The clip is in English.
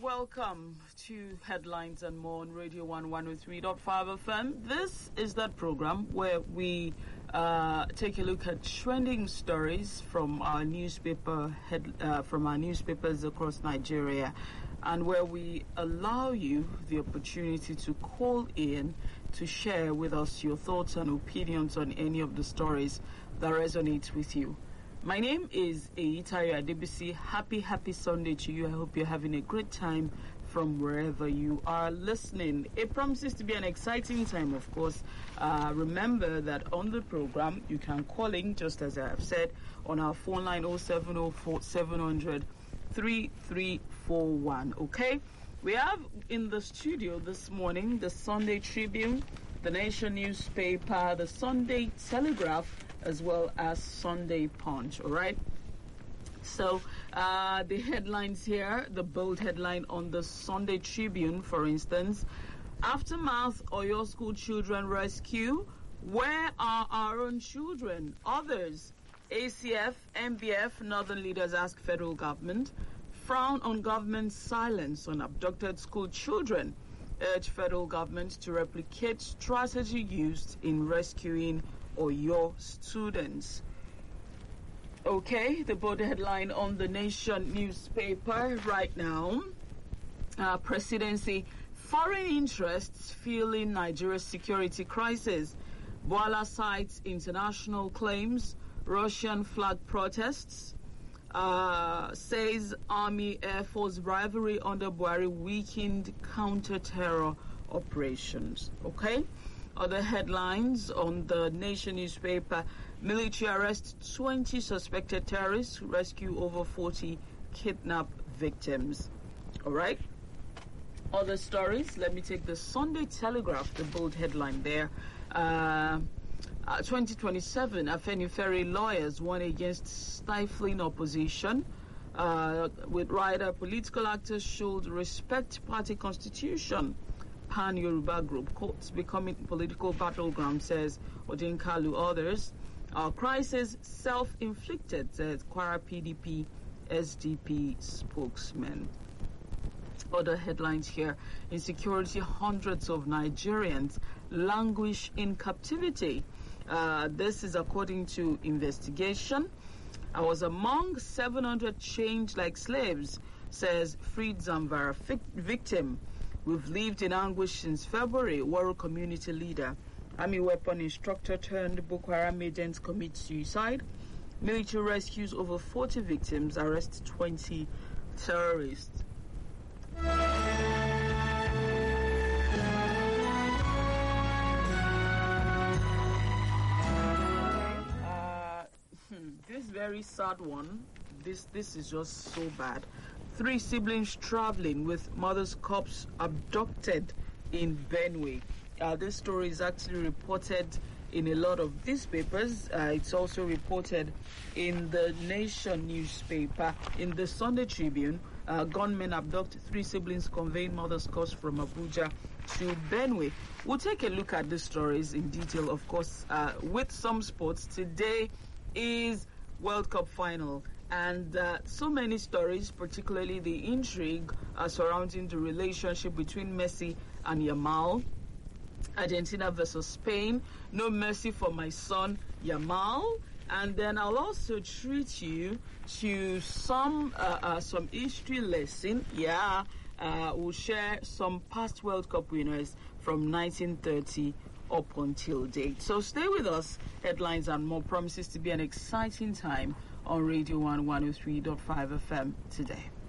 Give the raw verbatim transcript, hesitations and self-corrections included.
welcome to Headlines and More on Radio one one oh three point five F M. This is that program where we uh, take a look at trending stories from our newspaper head, uh, from our newspapers across Nigeria, and where we allow you the opportunity to call in to share with us your thoughts and opinions on any of the stories that resonate with you. My name is Eitayo Adebisi. Happy, happy Sunday to you. I hope you're having a great time from wherever you are listening. It promises to be an exciting time, of course. Uh, remember that on the program, you can call in, just as I have said, on our phone line oh seven oh four, seven hundred, thirty-three forty-one. Okay? We have in the studio this morning the Sunday Tribune, the Nation newspaper, the Sunday Telegraph, as well as Sunday Punch, all right? So uh, the headlines here, the bold headline on the Sunday Tribune, for instance, aftermath Oyo school children rescue, where are our own children? Others, A C F, M B F, Northern leaders ask federal government, frown on government's silence on abducted school children, urge federal government to replicate strategy used in rescuing or your students. Okay, the bold headline on the Nation newspaper right now. Uh, presidency, foreign interests fueling Nigeria's security crisis. Boala cites international claims, Russian flag protests. Uh, says Army Air Force rivalry under Buhari weakened counter-terror operations. Okay? Other headlines on the Nation newspaper: military arrest twenty suspected terrorists, rescue over forty kidnapped victims. All right. Other stories. Let me take the Sunday Telegraph, the bold headline there. Uh, uh, twenty twenty-seven, Afenifere lawyers warn against stifling opposition. Uh, with rider, political actors should respect party constitution. Pan Yoruba group, courts becoming political battleground, says Odinkalu. Others, our crisis self-inflicted, says Kwara P D P S D P spokesman. Other headlines here: insecurity, hundreds of Nigerians languish in captivity. Uh, this is according to investigation. I was among seven hundred chained like slaves, says freed Zamfara victim. We've lived in anguish since February, Waro community leader. Army weapon instructor turned Boko Haram agents commit suicide. Military rescues over forty victims, arrest twenty terrorists. Uh, this very sad one, this, this is just so bad. Three siblings traveling with mother's corpse abducted in Benue. Uh, this story is actually reported in a lot of newspapers. Uh, it's also reported in the Nation newspaper. In the Sunday Tribune, uh, gunmen abduct three siblings conveying mother's corpse from Abuja to Benue. We'll take a look at these stories in detail, of course, uh, with some sports. Today is World Cup final. And uh, so many stories, particularly the intrigue uh, surrounding the relationship between Messi and Yamal. Argentina versus Spain. No mercy for my son Yamal. And then I'll also treat you to some uh, uh, some history lesson. Yeah, uh, we'll share some past World Cup winners from nineteen thirty up until date. So stay with us. Headlines and more promises to be an exciting time on Radio one one oh three point five F M today.